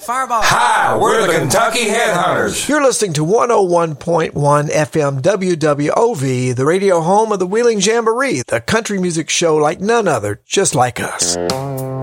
Fireball. Hi, we're the Kentucky Headhunters. You're listening to 101.1 FM WWOV, the radio home of the Wheeling Jamboree, the country music show like none other, just like us.